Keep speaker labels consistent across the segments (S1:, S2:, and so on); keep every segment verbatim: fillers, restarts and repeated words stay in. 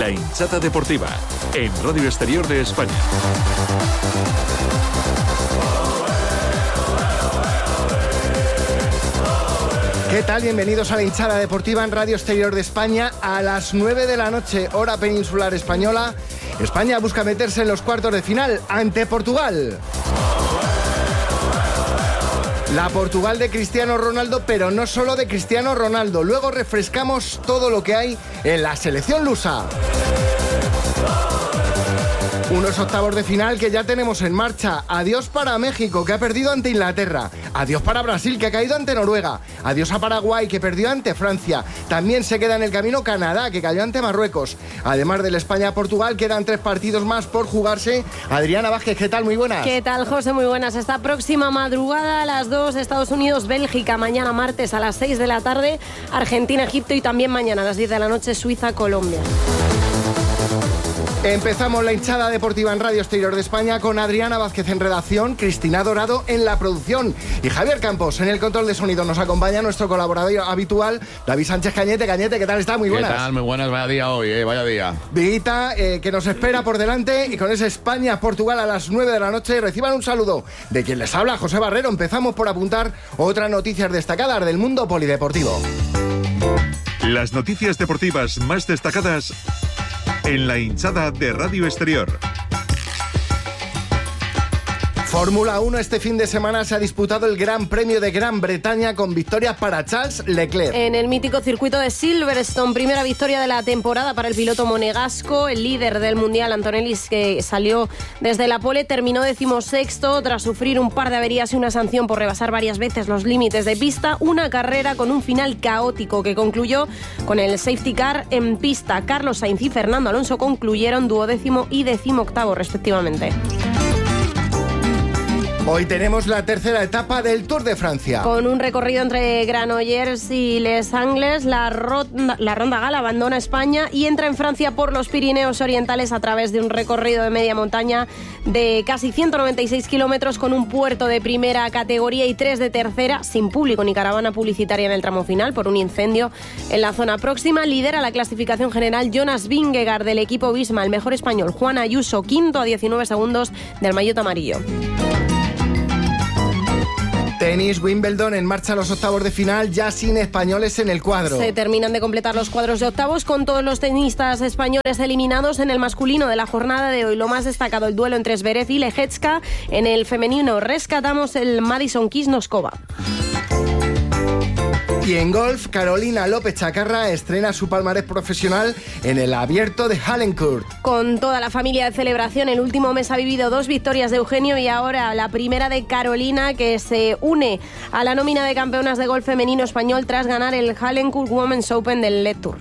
S1: La hinchada deportiva, en Radio Exterior de España.
S2: ¿Qué tal? Bienvenidos a la hinchada deportiva en Radio Exterior de España a las nueve de la noche, hora peninsular española. España busca meterse en los cuartos de final ante Portugal. La Portugal de Cristiano Ronaldo, pero no solo de Cristiano Ronaldo. Luego refrescamos todo lo que hay en la selección lusa. Unos octavos de final que ya tenemos en marcha. Adiós para México, que ha perdido ante Inglaterra. Adiós para Brasil, que ha caído ante Noruega. Adiós a Paraguay, que perdió ante Francia. También se queda en el camino Canadá, que cayó ante Marruecos. Además del España-Portugal, quedan tres partidos más por jugarse. Adriana Vázquez, ¿qué tal? Muy buenas.
S3: ¿Qué tal, José? Muy buenas. Esta próxima madrugada a las dos, Estados Unidos-Bélgica. Mañana martes a las seis de la tarde, Argentina-Egipto. Y también mañana a las diez de la noche, Suiza-Colombia.
S2: Empezamos la hinchada deportiva en Radio Exterior de España con Adriana Vázquez en redacción, Cristina Dorado en la producción y Javier Campos en el control de sonido. Nos acompaña nuestro colaborador habitual, David Sánchez Cañete. Cañete, ¿qué tal está? Muy buenas.
S4: ¿Qué tal? Muy buenas, vaya día hoy, eh, vaya día.
S2: Viguita, eh, que nos espera por delante y con ese España-Portugal a las nueve de la noche. Reciban un saludo de quien les habla, José Barrero. Empezamos por apuntar otras noticias destacadas del mundo polideportivo.
S1: Las noticias deportivas más destacadas en la hinchada de Radio Exterior.
S2: Fórmula uno, este fin de semana se ha disputado el Gran Premio de Gran Bretaña con victorias para Charles Leclerc.
S3: En el mítico circuito de Silverstone, primera victoria de la temporada para el piloto monegasco. El líder del Mundial, Antonelli, que salió desde la pole, terminó decimosexto tras sufrir un par de averías y una sanción por rebasar varias veces los límites de pista. Una carrera con un final caótico que concluyó con el safety car en pista. Carlos Sainz y Fernando Alonso concluyeron duodécimo y decimoctavo respectivamente.
S2: Hoy tenemos la tercera etapa del Tour de Francia.
S3: Con un recorrido entre Granollers y Les Angles, la ronda, la ronda Gala abandona España y entra en Francia por los Pirineos Orientales a través de un recorrido de media montaña de casi ciento noventa y seis kilómetros con un puerto de primera categoría y tres de tercera, sin público ni caravana publicitaria en el tramo final por un incendio en la zona próxima. Lidera la clasificación general Jonas Vingegaard del equipo Visma, el mejor español Juan Ayuso, quinto a diecinueve segundos del maillot amarillo.
S2: Tenis, Wimbledon, en marcha los octavos de final, ya sin españoles en el cuadro.
S3: Se terminan de completar los cuadros de octavos con todos los tenistas españoles eliminados en el masculino de la jornada de hoy. Lo más destacado, el duelo entre Zverev y Lejecka. En el femenino rescatamos el Madison Keys Noskova.
S2: Y en golf, Carolina López Chacarra estrena su palmarés profesional en el Abierto de Hallencourt.
S3: Con toda la familia de celebración, el último mes ha vivido dos victorias de Eugenio y ahora la primera de Carolina, que se une a la nómina de campeonas de golf femenino español tras ganar el Hallencourt Women's Open del L E D Tour.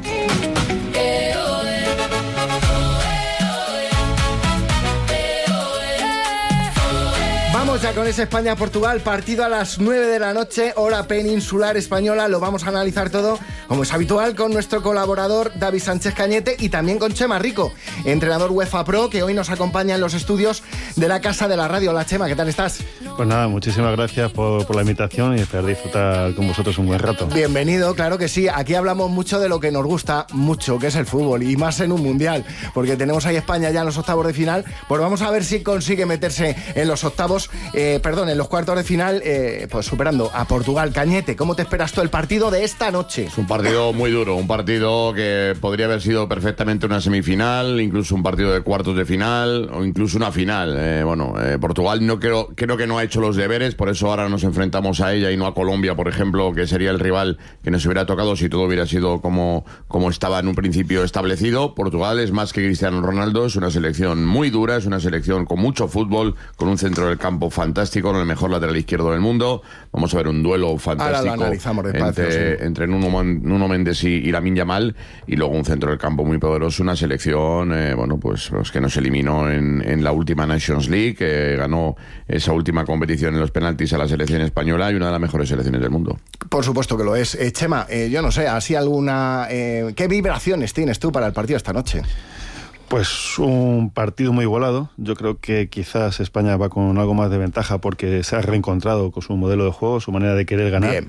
S2: Vamos ya con ese España-Portugal, partido a las nueve de la noche, hora peninsular española. Lo vamos a analizar todo, como es habitual, con nuestro colaborador David Sánchez Cañete y también con Chema Rico, entrenador UEFA Pro, que hoy nos acompaña en los estudios de la Casa de la Radio. Hola, Chema, ¿qué tal estás?
S5: Pues nada, muchísimas gracias por, por la invitación y esperar disfrutar con vosotros un buen rato.
S2: Bienvenido, claro que sí. Aquí hablamos mucho de lo que nos gusta mucho, que es el fútbol, y más en un mundial, porque tenemos ahí España ya en los octavos de final. Pues vamos a ver si consigue meterse en los octavos, eh, perdón, en los cuartos de final, eh, pues superando a Portugal. Cañete, ¿cómo te esperas tú el partido de esta noche?
S4: Es un partido muy duro, un partido que podría haber sido perfectamente una semifinal, incluso un partido de cuartos de final o incluso una final. Eh, bueno, eh, Portugal no creo, creo que no ha hecho los deberes, por eso ahora nos enfrentamos a ella y no a Colombia, por ejemplo, que sería el rival que nos hubiera tocado si todo hubiera sido como, como estaba en un principio establecido. Portugal es más que Cristiano Ronaldo, es una selección muy dura, es una selección con mucho fútbol, con un centro del campo fantástico, con el mejor lateral izquierdo del mundo. Vamos a ver un duelo fantástico
S2: despacio,
S4: entre,
S2: sí.
S4: entre Nuno, Nuno Méndez y, y Lamine Yamal, y luego un centro del campo muy poderoso, una selección eh, bueno, pues, pues que nos eliminó en, en la última Nations League, que ganó esa última competición en los penaltis a la selección española y una de las mejores selecciones del mundo.
S2: Por supuesto que lo es. Eh, Chema, eh, yo no sé, así alguna... Eh, ¿qué vibraciones tienes tú para el partido esta noche?
S5: Pues un partido muy igualado. Yo creo que quizás España va con algo más de ventaja porque se ha reencontrado con su modelo de juego, su manera de querer ganar.
S2: Bien.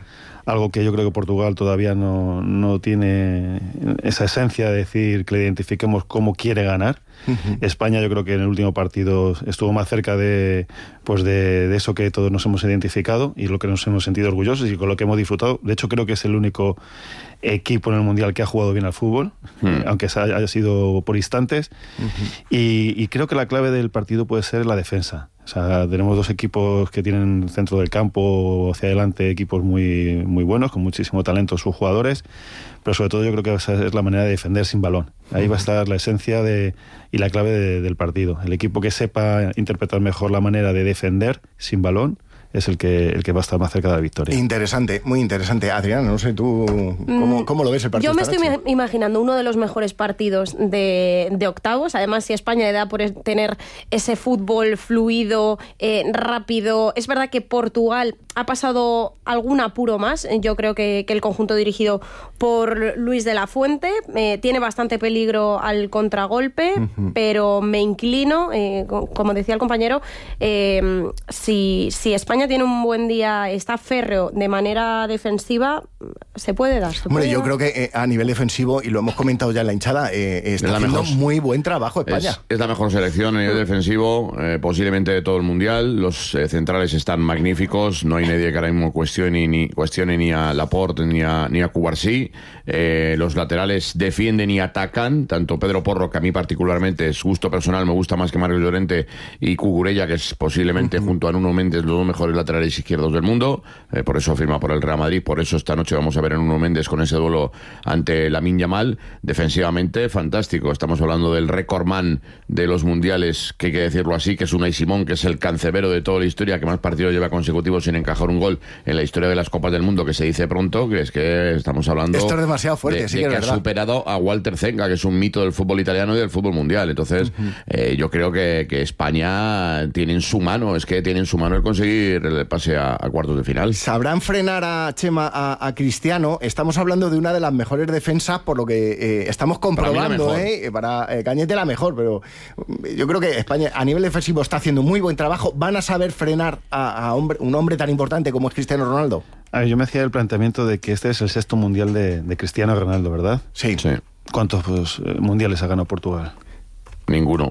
S5: algo que yo creo que Portugal todavía no, no tiene esa esencia de decir que le identifiquemos cómo quiere ganar. Uh-huh. España yo creo que en el último partido estuvo más cerca de, pues de, de eso que todos nos hemos identificado y lo que nos hemos sentido orgullosos y con lo que hemos disfrutado. De hecho creo que es el único equipo en el Mundial que ha jugado bien al fútbol, uh-huh. aunque haya sido por instantes. Uh-huh. y, y creo que la clave del partido puede ser la defensa. O sea, tenemos dos equipos que tienen centro del campo hacia adelante, equipos muy, muy buenos, con muchísimo talento sus jugadores, pero sobre todo yo creo que esa es la manera de defender sin balón. Ahí uh-huh. va a estar la esencia de, y la clave de, del partido. El equipo que sepa interpretar mejor la manera de defender sin balón es el que, el que va a estar más cerca de la victoria.
S2: Interesante, muy interesante. Adriana, no sé tú cómo, cómo lo ves el partido.
S3: Yo me
S2: esta
S3: estoy
S2: noche?
S3: imaginando uno de los mejores partidos de, de octavos. Además, si España le da por tener ese fútbol fluido, eh, rápido. Es verdad que Portugal ha pasado algún apuro más. Yo creo que, que el conjunto dirigido por Luis de la Fuente eh, tiene bastante peligro al contragolpe, uh-huh. pero me inclino, eh, como decía el compañero, eh, si, si España tiene un buen día, está férreo de manera defensiva, se puede dar. ¿Se
S2: Hombre,
S3: puede
S2: yo
S3: dar?
S2: creo que eh, a nivel defensivo, y lo hemos comentado ya en la hinchada, eh, está
S4: la
S2: haciendo
S4: mejor,
S2: muy buen trabajo España.
S4: Es, es la mejor selección a nivel defensivo, eh, posiblemente de todo el Mundial. Los eh, centrales están magníficos, no hay nadie que ahora mismo cuestione ni, cuestione ni a Laporte ni a, ni a Cubarsí. Eh, los laterales defienden y atacan, tanto Pedro Porro, que a mí particularmente es gusto personal, me gusta más que Mario Llorente, y Cucurella, que es posiblemente uh-huh. junto a Nuno Méndez los dos mejores laterales izquierdos del mundo, eh, por eso firma por el Real Madrid, por eso esta noche vamos a ver a Nuno Méndez con ese duelo ante Lamine Yamal. Defensivamente fantástico, estamos hablando del recordman de los mundiales, que hay que decirlo así, que es Unai Simón, que es el cancerbero de toda la historia, que más partidos lleva consecutivos sin encajar un gol en la historia de las Copas del Mundo, que se dice pronto, que es que estamos hablando
S2: esto es demasiado fuerte,
S4: de,
S2: sí
S4: de
S2: que,
S4: que
S2: es
S4: ha
S2: verdad.
S4: superado a Walter Zenga, que es un mito del fútbol italiano y del fútbol mundial. Entonces uh-huh. eh, yo creo que, que España tiene en su mano, es que tiene en su mano el conseguir el pase a, a cuartos de final.
S2: ¿Sabrán frenar a Chema, a, a Cristiano? Estamos hablando de una de las mejores defensas, por lo que eh, estamos comprobando, para, ¿eh? para eh, Cañete la mejor, pero yo creo que España a nivel defensivo está haciendo muy buen trabajo. ¿Van a saber frenar a, a hombre, un hombre tan importante como es Cristiano Ronaldo?
S5: A ver, yo me hacía el planteamiento de que este es el sexto mundial de, de Cristiano Ronaldo, ¿verdad?
S2: Sí.
S4: sí.
S5: ¿Cuántos pues, mundiales ha ganado Portugal?
S4: Ninguno.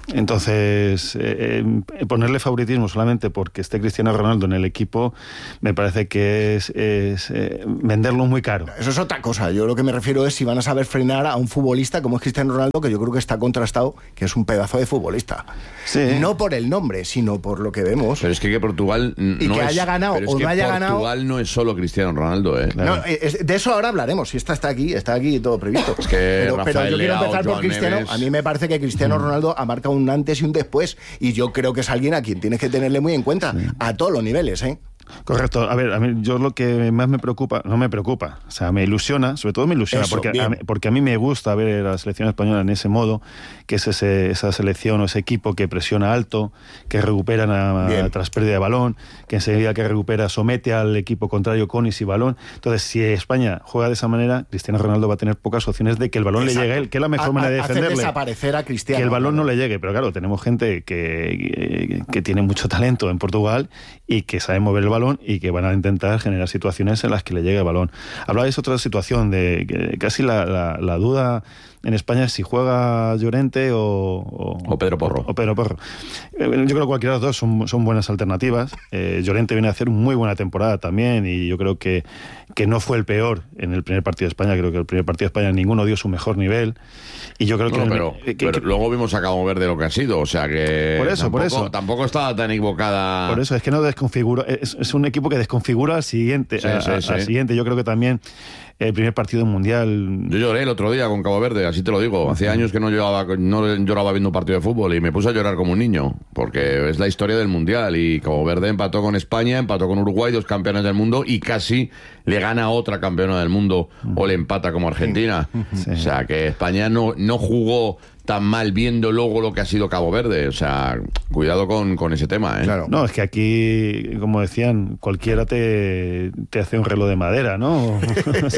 S5: Entonces, eh, eh, ponerle favoritismo solamente porque esté Cristiano Ronaldo en el equipo, me parece que es, es eh, venderlo muy caro.
S2: Eso es otra cosa. Yo lo que me refiero es si van a saber frenar a un futbolista como es Cristiano Ronaldo, que yo creo que está contrastado, que es un pedazo de futbolista.
S5: Sí.
S2: No por el nombre, sino por lo que vemos.
S4: Pero es que, que Portugal no
S2: y que
S4: es,
S2: haya ganado
S4: pero es
S2: o
S4: que
S2: no haya
S4: Portugal
S2: ganado.
S4: Portugal no es solo Cristiano Ronaldo, ¿eh?
S2: Claro. No, es, de eso ahora hablaremos. Si esta está aquí, está aquí todo previsto.
S4: Es que
S2: pero, pero yo quiero
S4: Leao,
S2: empezar por
S4: Joan
S2: Cristiano.
S4: Neves.
S2: A mí me parece que Cristiano Ronaldo ha marcado un antes y un después. Y yo creo que es alguien a quien tienes que tenerle muy en cuenta, sí. a todos los niveles, ¿eh?
S5: Correcto. A ver, a mí, yo lo que más me preocupa, no me preocupa, o sea, me ilusiona, sobre todo me ilusiona,
S2: Eso,
S5: porque, a mí, porque a mí me gusta ver a la selección española en ese modo, que es ese, esa selección o ese equipo que presiona alto, que recupera a, a, tras pérdida de balón, que enseguida que recupera somete al equipo contrario con y sin balón. Entonces, si España juega de esa manera, Cristiano Ronaldo va a tener pocas opciones de que el balón Exacto. le llegue a él, que es la mejor a, manera de defenderle.
S2: Hacer desaparecer a Cristiano.
S5: Que el balón no le llegue, pero claro, tenemos gente que, que, que tiene mucho talento en Portugal y que sabe mover el balón y que van a intentar generar situaciones en las que le llegue el balón. Hablabais de otra situación, de que casi la, la, la duda en España es si juega Llorente o, o,
S4: o Pedro Porro.
S5: O, o Pedro Porro. Yo creo que cualquiera de los dos son, son buenas alternativas. Eh, Llorente viene a hacer muy buena temporada también y yo creo que, que no fue el peor en el primer partido de España. Creo que el primer partido de España ninguno dio su mejor nivel. Y yo creo
S4: no,
S5: que,
S4: no, pero,
S5: que,
S4: pero
S5: que
S4: luego vimos a Cabo Verde lo que ha sido, o sea que
S5: por eso,
S4: tampoco,
S5: por eso.
S4: tampoco estaba tan equivocada.
S5: Por eso es que no desconfigura, es, es un equipo que desconfigura al siguiente,
S4: sí,
S5: a,
S4: sí,
S5: a,
S4: sí.
S5: al siguiente. Yo creo que también el primer partido mundial.
S4: Yo lloré el otro día con Cabo Verde, así te lo digo. Hacía años que no lloraba, no lloraba viendo un partido de fútbol y me puse a llorar como un niño, porque es la historia del mundial y Cabo Verde empató con España, empató con Uruguay, dos campeones del mundo y casi le gana a otra campeona del mundo o le empata como Argentina. Sí. O sea que España no, no jugó tan mal viendo luego lo que ha sido Cabo Verde. O sea, cuidado con, con ese tema, ¿eh?
S5: Claro. No, es que aquí, como decían, cualquiera te, te hace un reloj de madera, ¿no? O sea,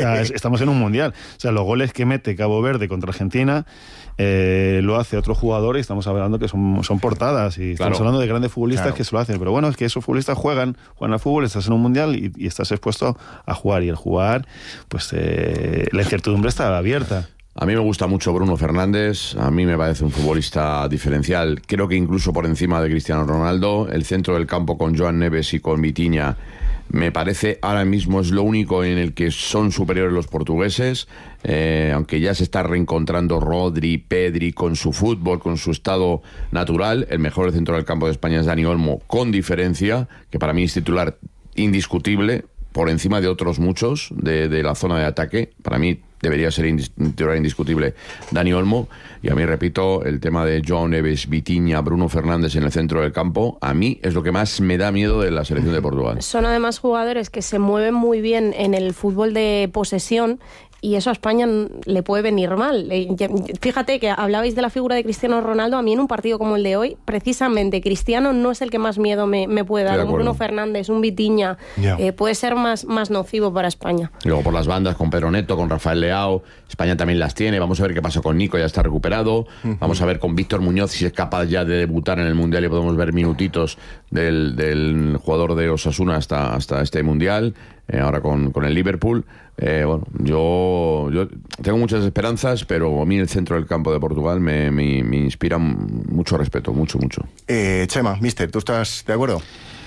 S5: sea, es, estamos en un mundial. O sea, los goles que mete Cabo Verde contra Argentina eh, lo hace otro jugador y estamos hablando que son, son portadas y estamos
S4: Claro.
S5: hablando de grandes futbolistas
S2: Claro.
S5: que se lo hacen. Pero bueno, es que esos futbolistas juegan, juegan al fútbol, estás en un mundial y, y estás expuesto a jugar. Y el jugar, pues eh, la incertidumbre está abierta.
S4: A mí me gusta mucho Bruno Fernández, a mí me parece un futbolista diferencial, creo que incluso por encima de Cristiano Ronaldo. El centro del campo con Joan Neves y con Vitinha me parece ahora mismo es lo único en el que son superiores los portugueses, eh, aunque ya se está reencontrando Rodri, Pedri con su fútbol, con su estado natural. El mejor del centro del campo de España es Dani Olmo, con diferencia, que para mí es titular indiscutible, por encima de otros muchos de, de la zona de ataque. Para mí debería ser indis, titular indiscutible Dani Olmo. Y a mí, repito, el tema de Joan Neves, Vitinha, Bruno Fernández en el centro del campo, a mí es lo que más me da miedo de la selección de Portugal.
S3: Son además jugadores que se mueven muy bien en el fútbol de posesión y eso a España le puede venir mal. Eh, ya- Fíjate que hablabais de la figura de Cristiano Ronaldo. A mí en un partido como el de hoy, precisamente Cristiano no es el que más miedo me, me puede
S4: Estoy
S3: dar.
S4: de
S3: Un Bruno
S4: acuerdo.
S3: Fernández, un Vitinha,
S2: Ya.
S3: eh, puede ser más, más nocivo para España.
S4: Y luego por las bandas con Pedro Neto, con Rafael Leao, España también las tiene. Vamos a ver qué pasa con Nico, ya está recuperado. Vamos a ver con Víctor Muñoz si es capaz ya de debutar en el Mundial y podemos ver minutitos del, del jugador de Osasuna hasta, hasta este Mundial, eh, ahora con, con el Liverpool. Eh, bueno, yo, yo tengo muchas esperanzas, pero a mí el centro del campo de Portugal me, me, me inspira mucho respeto, mucho, mucho.
S2: Eh, Chema, mister, ¿tú estás de acuerdo?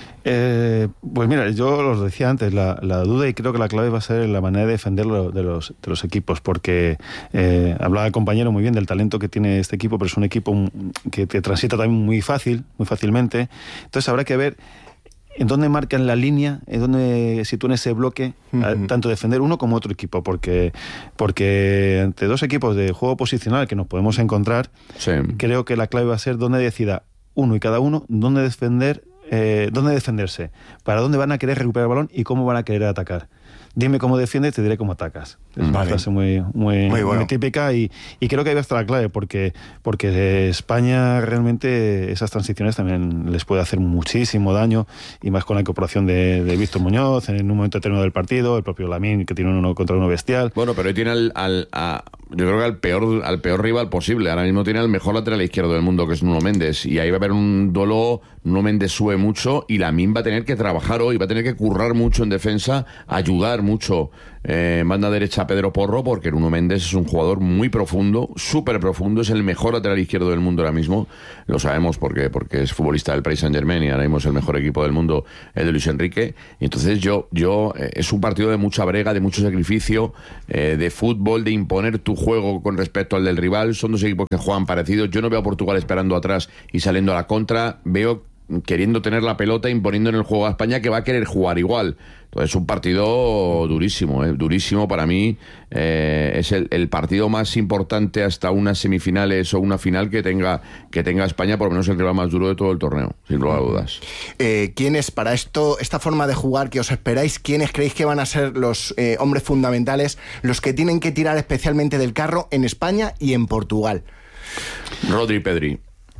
S5: Eh, pues mira, yo os decía antes, la, la duda y creo que la clave va a ser la manera de defenderlo de los, de los equipos, porque eh, hablaba el compañero muy bien del talento que tiene este equipo, pero es un equipo que te transita también muy fácil, muy fácilmente. Entonces habrá que ver en dónde marcan la línea, en dónde sitúan ese bloque,
S2: Uh-huh.
S5: a, tanto defender uno como otro equipo, porque, porque ante dos equipos de juego posicional que nos podemos encontrar,
S4: Sí.
S5: creo que la clave va a ser dónde decida uno y cada uno dónde defender, eh, dónde defenderse, para dónde van a querer recuperar el balón y cómo van a querer atacar. Dime cómo defiendes, te diré cómo atacas. Es una
S2: Vale.
S5: frase muy, muy,
S2: Muy bueno.
S5: muy típica y, y creo que ahí va a estar la clave, porque, porque España realmente esas transiciones también les puede hacer muchísimo daño, y más con la incorporación de, de Víctor Muñoz en un momento determinado del partido, el propio Lamine, que tiene un uno contra uno bestial.
S4: Bueno, pero hoy tiene al, al a, yo creo que al peor, al peor rival posible. Ahora mismo tiene al mejor lateral izquierdo del mundo, que es Nuno Méndez, y ahí va a haber un duelo. Nuno Méndez sube mucho y Lamine va a tener que trabajar hoy, va a tener que currar mucho en defensa, ayudar mucho eh, en banda derecha a Pedro Porro, porque Nuno Méndez es un jugador muy profundo, súper profundo, es el mejor lateral izquierdo del mundo ahora mismo. Lo sabemos porque, porque es futbolista del Paris Saint-Germain y ahora mismo es el mejor equipo del mundo, el de Luis Enrique. Y entonces yo, yo eh, es un partido de mucha brega, de mucho sacrificio, eh, de fútbol, de imponer tu juego con respecto al del rival. Son dos equipos que juegan parecidos. Yo no veo a Portugal esperando atrás y saliendo a la contra. Veo queriendo tener la pelota, imponiendo en el juego a España, que va a querer jugar igual. Entonces es un partido durísimo, ¿eh? durísimo para mí. Eh, es el, el partido más importante hasta unas semifinales o una final que tenga, que tenga España, por lo menos el rival más duro de todo el torneo, sin lugar a dudas.
S2: Eh, ¿Quiénes, para esto, esta forma de jugar que os esperáis, quiénes creéis que van a ser los eh, hombres fundamentales, los que tienen que tirar especialmente del carro en España y en Portugal?
S4: Rodri, Pedri.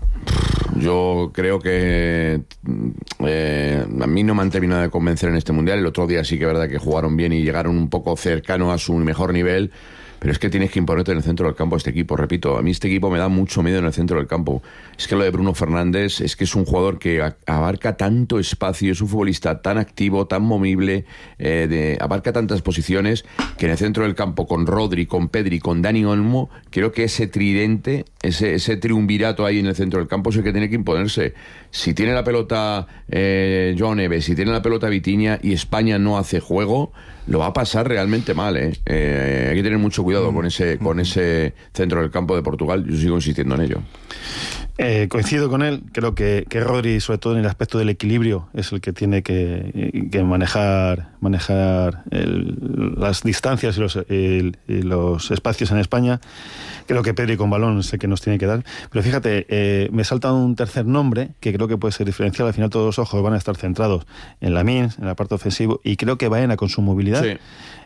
S4: Yo creo que eh, a mí no me han terminado de convencer en este Mundial. El otro día sí que es verdad que jugaron bien y llegaron un poco cercano a su mejor nivel, pero es que tienes que imponerte en el centro del campo a este equipo. Repito, a mí este equipo me da mucho miedo en el centro del campo. Es que lo de Bruno Fernández es que es un jugador que a- abarca tanto espacio, es un futbolista tan activo, tan movible, eh, de, abarca tantas posiciones, que en el centro del campo con Rodri, con Pedri, con Dani Olmo, creo que ese tridente, ese, ese triunvirato ahí en el centro del campo es el que tiene que imponerse. Si tiene la pelota eh, Joan Neves, si tiene la pelota Vitinha y España no hace juego, lo va a pasar realmente mal, ¿eh? Eh, hay que tener mucho cuidado con ese, con ese centro del campo de Portugal. Yo sigo insistiendo en ello.
S5: Eh, coincido con él, creo que, que Rodri, sobre todo en el aspecto del equilibrio, es el que tiene que, que manejar manejar el, las distancias y los, el, y los espacios en España. Creo que Pedri con balón es el que nos tiene que dar. Pero fíjate, eh, me salta un tercer nombre que creo que puede ser diferencial. Al final todos los ojos van a estar centrados en Lamine, en la parte ofensiva, y creo que Baena con su movilidad
S4: Sí.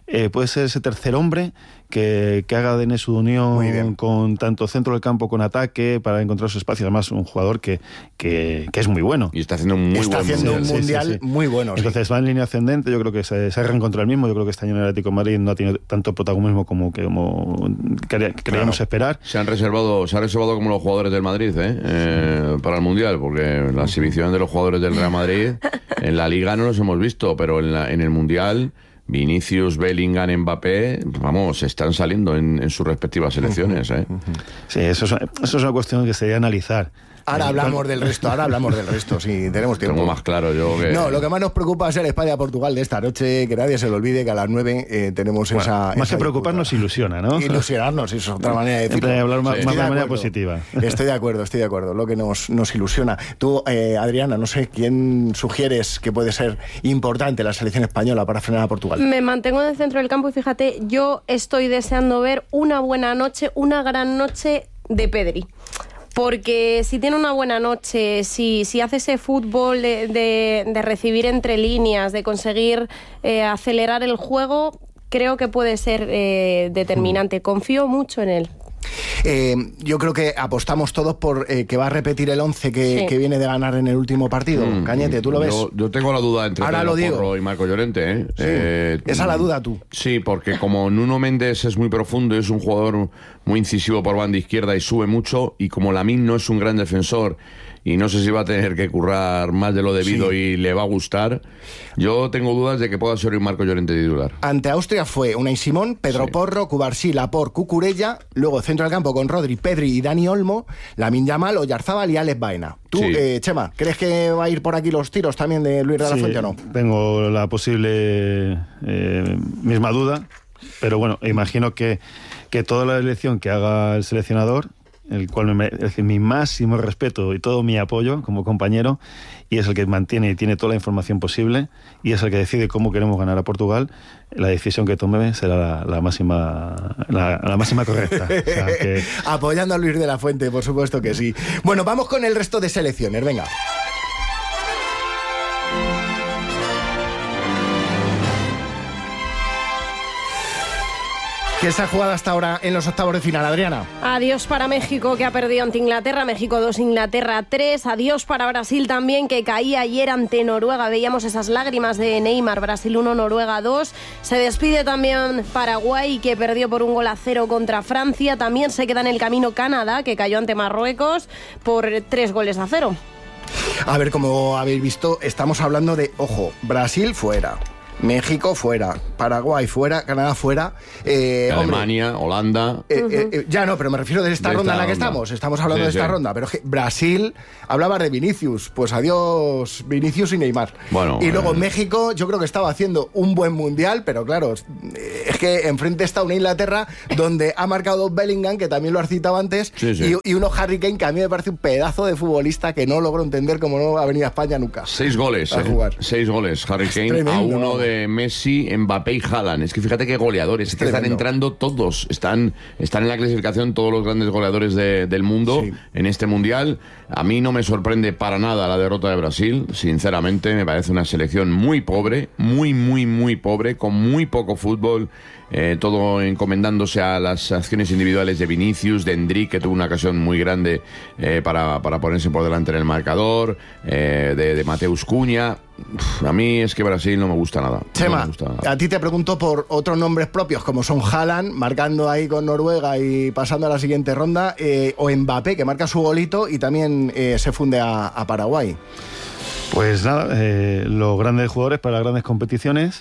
S5: eh, puede ser ese tercer hombre que, que haga de nexo de unión con tanto centro del campo con ataque para encontrar su espacio. Además, un jugador que, que, que es muy bueno.
S4: Y está haciendo un muy
S2: está
S4: buen
S2: haciendo
S4: mundial.
S2: un mundial
S5: Sí, sí, sí.
S2: muy bueno.
S5: Entonces
S2: sí.
S5: va en línea ascendente. Yo creo que se, se ha reencontrado el mismo. Yo creo que este año en el Atlético de Madrid no ha tenido tanto protagonismo como, que, como queríamos claro. esperar.
S4: Se han reservado, se han reservado como los jugadores del Madrid, ¿eh? Eh, para el mundial, porque la exhibición de los jugadores del Real Madrid en la Liga no los hemos visto, pero en, la, en el mundial Vinicius, Bellingham, Mbappé, vamos, están saliendo en, en sus respectivas selecciones, ¿eh?
S5: Sí, eso es, eso es una cuestión que se debe analizar.
S2: Ahora hablamos del resto, ahora hablamos del resto, sí, tenemos tiempo.
S4: Tengo más claro yo que...
S2: No, lo que más nos preocupa es el España-Portugal de esta noche, que nadie se lo olvide que a las nueve eh, tenemos bueno, esa...
S5: Más
S2: esa
S5: que preocuparnos, ilusiona, ¿no?
S2: Ilusionarnos, eso es otra manera de decirlo.
S5: De hablar más,
S4: sí.
S5: más de
S2: de
S5: manera
S2: acuerdo.
S5: positiva.
S2: Estoy de acuerdo, estoy de acuerdo, lo que nos, nos ilusiona. Tú, eh, Adriana, no sé, ¿quién sugieres que puede ser importante la selección española para frenar a Portugal?
S3: Me mantengo en el centro del campo y fíjate, yo estoy deseando ver una buena noche, una gran noche de Pedri. Porque si tiene una buena noche, si, si hace ese fútbol de, de, de recibir entre líneas, de conseguir eh, acelerar el juego, creo que puede ser eh, determinante. Confío mucho en él.
S2: Eh, yo creo que apostamos todos por eh, que va a repetir el once que,
S3: Sí.
S2: que viene de ganar en el último partido.
S4: Mm,
S2: Cañete, ¿tú lo ves?
S4: Yo, yo tengo la duda entre
S2: Ahora
S4: Pedro
S2: lo digo.
S4: Porro y Marco Llorente, ¿eh?
S2: Sí.
S4: Eh,
S2: Esa es la duda tú.
S4: Sí, porque como Nuno Méndez es muy profundo y es un jugador muy incisivo por banda izquierda y sube mucho, y como Lamine no es un gran defensor y no sé si va a tener que currar más de lo debido
S2: Sí.
S4: y le va a gustar, yo tengo dudas de que pueda ser un Marco Llorente titular.
S2: Ante Austria fue Unai Simón, Pedro
S4: Sí.
S2: Porro, Cubarsí, Laporte, Cucurella, luego centro del campo con Rodri, Pedri y Dani Olmo, Lamine Yamal, Oyarzábal y Alex Baena. Tú,
S4: Sí.
S2: eh, Chema, ¿crees que va a ir por aquí los tiros también de Luis de la
S5: Sí,
S2: Fuente o no?
S5: tengo la posible eh, misma duda, pero bueno, imagino que, que toda la elección que haga el seleccionador, el cual me merece mi máximo respeto y todo mi apoyo como compañero, y es el que mantiene y tiene toda la información posible, y es el que decide cómo queremos ganar a Portugal, la decisión que tome será la, la máxima la, la máxima correcta. O sea, que...
S2: Apoyando a Luis de la Fuente, por supuesto que sí. Bueno, vamos con el resto de selecciones, venga. ¿Qué se ha jugado hasta ahora en los octavos de final, Adriana?
S3: Adiós para México, que ha perdido ante Inglaterra. México dos, Inglaterra tres. Adiós para Brasil también, que caía ayer ante Noruega. Veíamos esas lágrimas de Neymar. Brasil uno, Noruega dos. Se despide también Paraguay, que perdió por un gol a cero contra Francia. También se queda en el camino Canadá, que cayó ante Marruecos por tres goles a cero.
S2: A ver, como habéis visto, estamos hablando de, ojo, Brasil fuera, México fuera, Paraguay fuera, Canadá fuera. Eh,
S4: Alemania,
S2: hombre,
S4: Holanda...
S2: Eh, eh, eh, ya no, pero me refiero de esta
S4: De
S2: ronda
S4: esta
S2: en la que
S4: ronda.
S2: estamos. Estamos hablando
S4: Sí,
S2: de esta
S4: sí.
S2: ronda. Pero es que Brasil, hablabas de Vinicius. Pues adiós Vinicius y Neymar.
S4: Bueno,
S2: y luego
S4: eh.
S2: México, yo creo que estaba haciendo un buen mundial, pero claro, es que enfrente está una Inglaterra donde ha marcado Bellingham, que también lo has citado antes,
S4: Sí, sí.
S2: Y, y uno Harry Kane, que a mí me parece un pedazo de futbolista que no logro entender cómo no ha venido a España nunca.
S4: Seis goles,
S2: A
S4: eh.
S2: jugar.
S4: Seis goles, Harry Kane,
S2: tremendo,
S4: a uno
S2: vamos.
S4: de Messi, Mbappé y Haaland. Es que fíjate qué goleadores, es que están
S2: tremendo.
S4: entrando todos, están, están en la clasificación todos los grandes goleadores de- del mundo
S2: Sí.
S4: en este mundial. A mí no me sorprende para nada la derrota de Brasil, sinceramente, me parece una selección muy pobre, muy, muy, muy pobre, con muy poco fútbol. Eh, todo encomendándose a las acciones individuales de Vinicius, de Endrick, que tuvo una ocasión muy grande eh, para, para ponerse por delante en el marcador, eh, de, de Mateus Cunha. Uf, a mí es que Brasil no me gusta nada. No
S2: Chema,
S4: me gusta nada.
S2: a ti te pregunto por otros nombres propios, como son Haaland, marcando ahí con Noruega y pasando a la siguiente ronda, eh, o Mbappé, que marca su golito y también eh, se funde a, a Paraguay.
S5: Pues nada, eh, los grandes jugadores para las grandes competiciones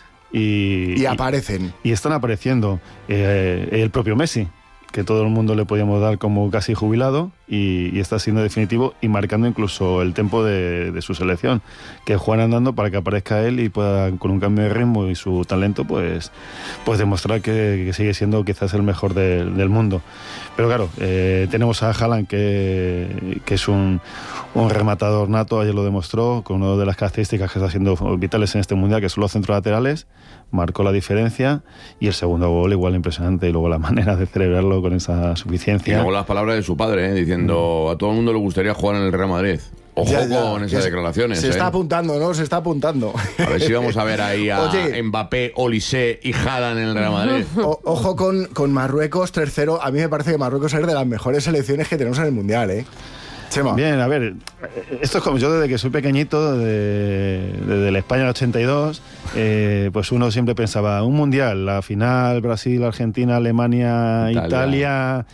S5: y,
S2: Y aparecen.
S5: y están apareciendo. Eh, el propio Messi, que todo el mundo le podíamos dar como casi jubilado, y, y está siendo definitivo y marcando incluso el tempo de, de su selección, que juegan andando para que aparezca él y pueda, con un cambio de ritmo y su talento, pues, pues demostrar que, que sigue siendo quizás el mejor de- del mundo. Pero claro, eh, tenemos a Haaland, que, que es un, un rematador nato, ayer lo demostró, con una de las características que está siendo vitales en este mundial, que son los centros laterales, marcó la diferencia, y el segundo gol igual impresionante, y luego la manera de celebrarlo hacerlo con esa suficiencia.
S4: Y luego las palabras de su padre, ¿eh? diciendo, a todo el mundo le gustaría jugar en el Real Madrid. Ojo ya, ya. con esas declaraciones.
S2: Se
S4: ¿eh?
S2: está apuntando, ¿no? Se está apuntando.
S4: A ver si vamos a ver ahí a Oye, Mbappé, Olise y Haaland en el Real Madrid.
S2: O, ojo con, con Marruecos tres cero. A mí me parece que Marruecos es de las mejores selecciones que tenemos en el Mundial, ¿eh? Chema.
S5: Bien, a ver, esto es como yo desde que soy pequeñito, de, desde la España del ochenta y dos, eh, pues uno siempre pensaba, un Mundial, la final, Brasil, Argentina, Alemania, Italia... Italia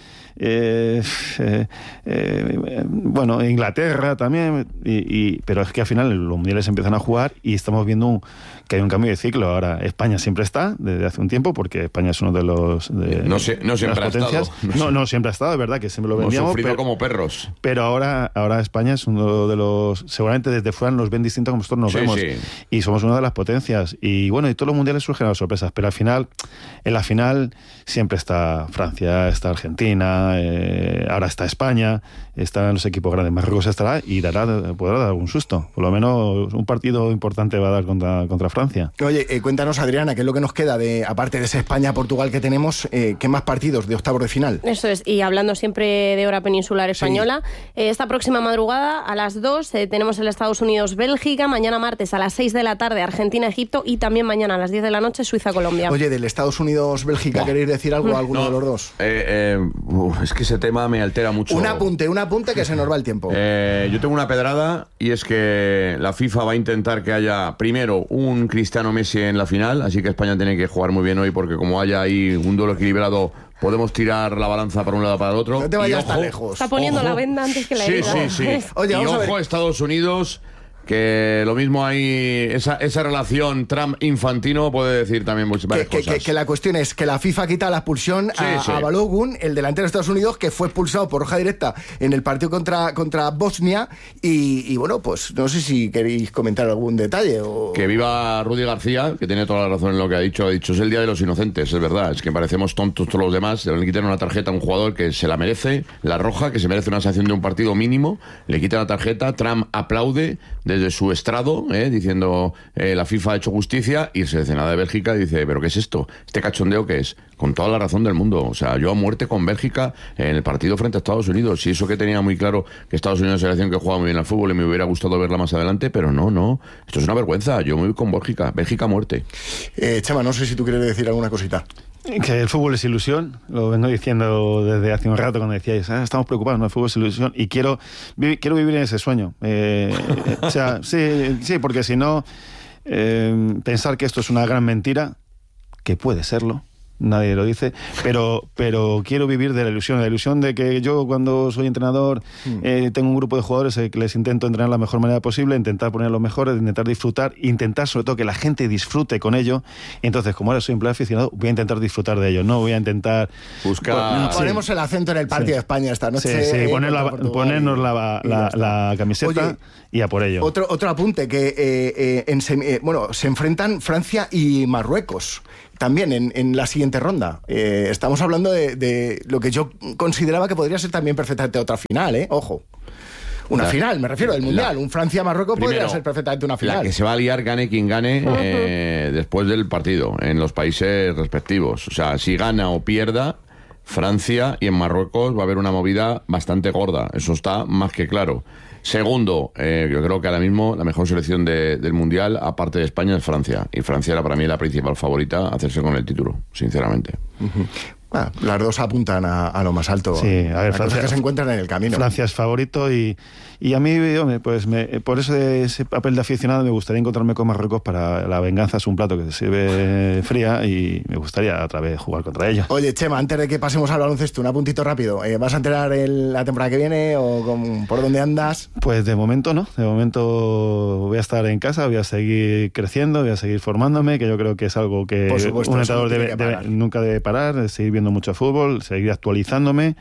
S5: Eh, eh, eh, bueno, Inglaterra también, y, y, pero es que al final los mundiales empiezan a jugar y estamos viendo un, que hay un cambio de ciclo. Ahora España siempre está desde hace un tiempo, porque España es uno de los de,
S4: no, sé, no siempre
S5: de las potencias.
S4: Ha estado.
S5: No, no, no siempre ha estado, es verdad que siempre lo vendíamos.
S4: Hemos sufrido
S5: pero,
S4: como perros.
S5: Pero ahora, ahora España es uno de los, seguramente desde fuera nos ven distintos como nosotros nos
S4: sí,
S5: vemos,
S4: sí.
S5: y somos una de las potencias. Y bueno, y todos los mundiales surgen las sorpresas, pero al final, en la final siempre está Francia, está Argentina, eh, ahora está España, están los equipos grandes, Marruecos estará y dará, podrá dar algún susto. Por lo menos un partido importante va a dar contra, contra Francia.
S2: Oye, eh, cuéntanos, Adriana, qué es lo que nos queda, de aparte de ese España-Portugal que tenemos, eh, ¿qué más partidos de octavos de final?
S3: Eso es, y hablando siempre de hora peninsular española, sí. eh, esta próxima madrugada a las dos eh, tenemos el Estados Unidos-Bélgica, mañana martes a las seis de la tarde Argentina-Egipto y también mañana a las diez de la noche Suiza-Colombia.
S2: Oye, del Estados Unidos-Bélgica, ¿queréis decir algo a alguno
S4: no,
S2: de los dos?
S4: Eh, eh, uf, es que ese tema me altera mucho.
S2: Un apunte, un apunte que se nos va el tiempo.
S4: Eh, yo tengo una pedrada y es que la FIFA va a intentar que haya primero un Cristiano Messi en la final, así que España tiene que jugar muy bien hoy porque como haya ahí un duelo equilibrado podemos tirar la balanza para un lado para el otro.
S2: No te vayas
S4: y ojo,
S2: tan lejos.
S3: Está poniendo
S2: ojo.
S3: la venda antes que la
S4: sí,
S3: herida.
S4: Sí, sí, sí.
S2: Oye,
S4: y
S2: vamos
S4: ojo,
S2: a ver.
S4: Estados Unidos, que lo mismo hay esa, esa relación Trump-Infantino puede decir también muchas
S2: que, que,
S4: cosas.
S2: Que, que la cuestión es que la FIFA quita la expulsión
S4: sí,
S2: a,
S4: sí.
S2: a Balogun, el delantero de Estados Unidos, que fue expulsado por roja directa en el partido contra, contra Bosnia. Y, y bueno, pues no sé si queréis comentar algún detalle. O...
S4: Que viva Rudy García, que tiene toda la razón en lo que ha dicho. Ha dicho, es el día de los inocentes, es verdad. Es que parecemos tontos todos los demás. Le quitan una tarjeta a un jugador que se la merece, la roja, que se merece una sanción de un partido mínimo. Le quitan la tarjeta, Trump aplaude desde su estrado, ¿eh? diciendo eh, la FIFA ha hecho justicia, y el seleccionado de Bélgica dice, ¿pero qué es esto? ¿Este cachondeo qué es? Con toda la razón del mundo. O sea, yo a muerte con Bélgica en el partido frente a Estados Unidos. Y eso que tenía muy claro que Estados Unidos es una selección que juega muy bien al fútbol y me hubiera gustado verla más adelante, pero no, no. Esto es una vergüenza. Yo me voy con Bélgica. Bélgica a muerte.
S2: Eh, Chema, no sé si tú quieres decir alguna cosita.
S5: Que el fútbol es ilusión, lo vengo diciendo desde hace un rato cuando decíais, ah, estamos preocupados, no, el fútbol es ilusión, y quiero, vi, quiero vivir en ese sueño. Eh, eh, o sea, sí, sí, porque si no, eh, pensar que esto es una gran mentira, que puede serlo, nadie lo dice, pero, pero quiero vivir de la ilusión, la ilusión de que yo cuando soy entrenador mm. eh, tengo un grupo de jugadores eh, que les intento entrenar de la mejor manera posible, intentar poner lo mejor, intentar disfrutar, intentar sobre todo que la gente disfrute con ello. Entonces, como ahora soy empleado aficionado, voy a intentar disfrutar de ello, no voy a intentar
S4: buscar...
S2: Pues, ponemos sí. el acento en el partido sí. de España esta noche.
S5: Sí, sí,
S2: eh,
S5: poner la, ponernos la, la, la camiseta. Oye, y a por ello.
S2: Otro, otro apunte, que eh, eh, en semi, eh, bueno, se enfrentan Francia y Marruecos también en, en la siguiente ronda. Eh, estamos hablando de, de lo que yo consideraba que podría ser también perfectamente otra final, ¿eh? Ojo. Una la, final, me refiero, del Mundial. La, un Francia-Marruecos podría ser perfectamente una final.
S4: La que se va a liar, gane quien gane, uh-huh. eh, después del partido, en los países respectivos. O sea, si gana o pierda Francia, y en Marruecos va a haber una movida bastante gorda. Eso está más que claro. Segundo, eh, yo creo que ahora mismo la mejor selección de, del Mundial, aparte de España, es Francia. Y Francia era para mí la principal favorita a hacerse con el título, sinceramente.
S2: Uh-huh. Ah, las dos apuntan a, a lo más alto.
S5: Sí, a ver, Francia,
S2: que se encuentran en el camino.
S5: Francia es favorito y, y a mí, hombre, pues me, por ese, ese papel de aficionado me gustaría encontrarme con Marruecos para la venganza. Es un plato que se sirve fría y me gustaría otra vez jugar contra ellos.
S2: Oye, Chema, antes de que pasemos al baloncesto, un apuntito rápido. Eh, ¿Vas a enterar el, la temporada que viene o con, por dónde andas?
S5: Pues de momento no. De momento voy a estar en casa, voy a seguir creciendo, voy a seguir formándome, que yo creo que es algo que supuesto, un entrenador debe, debe, nunca debe parar, seguir viendo mucho fútbol, seguir actualizándome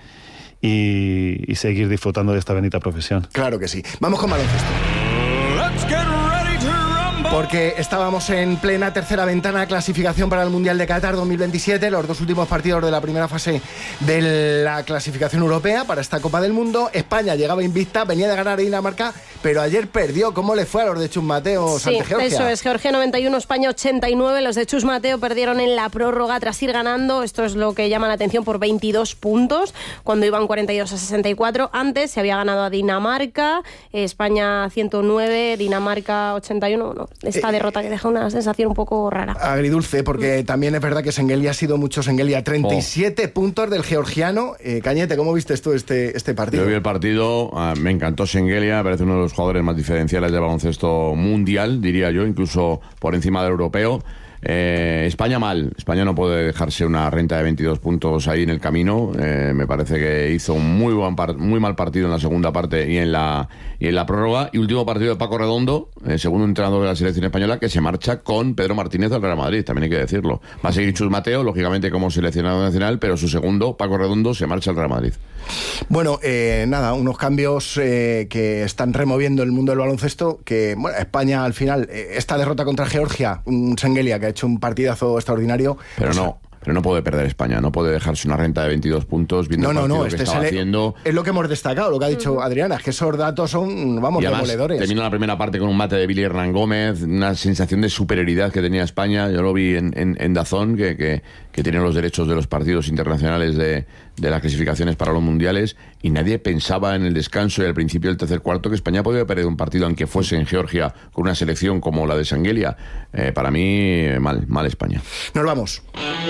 S5: y, y seguir disfrutando de esta bendita profesión.
S2: Claro que sí. Vamos con baloncesto. Let's get ready to rumble. Porque estábamos en plena tercera ventana de clasificación para el Mundial de Qatar dos mil veintisiete, los dos últimos partidos de la primera fase de la clasificación europea para esta Copa del Mundo. España llegaba invicta, venía de ganar a Dinamarca, pero ayer perdió. ¿Cómo le fue a los de Chus Mateo
S3: sí,
S2: ante Georgia?
S3: Eso es, Georgia noventa y uno, España ochenta y nueve. Los de Chus Mateo perdieron en la prórroga tras ir ganando. Esto es lo que llama la atención, por veintidós puntos, cuando iban cuarenta y dos a sesenta y cuatro. Antes se había ganado a Dinamarca, España ciento nueve, Dinamarca ochenta y uno. No, esta eh, derrota que deja una sensación un poco rara.
S2: Agridulce, porque mm. también es verdad que Şengeli ha sido mucho Şengeli. treinta y siete oh. puntos del georgiano. Eh, Cañete, ¿cómo viste tú este, este partido?
S4: Yo vi el partido, uh, me encantó Şengeli, me parece uno de los jugadores más diferenciales de baloncesto mundial, diría yo, incluso por encima del europeo. Eh, España mal, España no puede dejarse una renta de veintidós puntos ahí en el camino. Eh, me parece que hizo un muy buen par- muy mal partido en la segunda parte y en la y en la prórroga. Y último partido de Paco Redondo, eh, segundo entrenador de la selección española, que se marcha con Pedro Martínez del Real Madrid, también hay que decirlo. Va a seguir Chus Mateo, lógicamente, como seleccionado nacional, pero su segundo, Paco Redondo, se marcha al Real Madrid.
S2: Bueno, eh, nada, unos cambios eh, que están removiendo el mundo del baloncesto, que bueno, España al final, eh, esta derrota contra Georgia, un Şengeli que ha hecho un partidazo extraordinario.
S4: Pero
S2: pues,
S4: no, pero no puede perder España, no puede dejarse una renta de veintidós puntos viendo
S2: no,
S4: el partido
S2: no, no,
S4: que
S2: este
S4: estaba
S2: le,
S4: haciendo.
S2: Es lo que hemos destacado, lo que ha dicho uh-huh. Adriana, es que esos datos son, vamos,
S4: y además,
S2: demoledores.
S4: Termina la primera parte con un mate de Billy Hernán Gómez, una sensación de superioridad que tenía España. Yo lo vi en, en, en DAZN, que, que, que tiene los derechos de los partidos internacionales de, de las clasificaciones para los mundiales, y nadie pensaba en el descanso y al principio del tercer cuarto que España podía perder un partido, aunque fuese en Georgia, con una selección como la de Şengeli. Eh, para mí, mal, mal España.
S2: Nos vamos.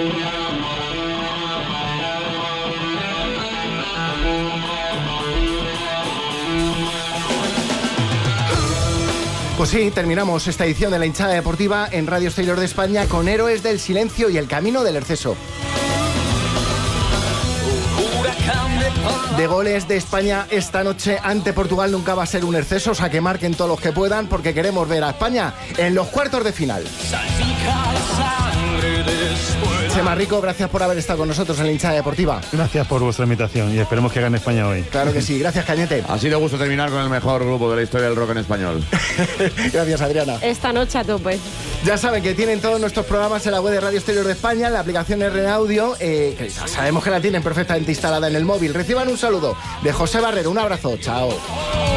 S2: Pues sí, terminamos esta edición de La Hinchada Deportiva en Radio Exterior de España con Héroes del Silencio y El Camino del Exceso. De goles de España esta noche ante Portugal nunca va a ser un exceso, o sea que marquen todos los que puedan, porque queremos ver a España en los cuartos de final. Chema Rico, gracias por haber estado con nosotros en La Hinchada Deportiva.
S5: Gracias por vuestra invitación y esperemos que gane España hoy.
S2: Claro que sí, gracias Cañete.
S4: Ha sido gusto terminar con el mejor grupo de la historia del rock en español.
S2: Gracias Adriana.
S3: Esta noche a tope.
S2: Ya saben que tienen todos nuestros programas en la web de Radio Exterior de España, en la aplicación R Audio, eh, que sabemos que la tienen perfectamente instalada en el móvil. Reciban un saludo de José Barrero, un abrazo, chao.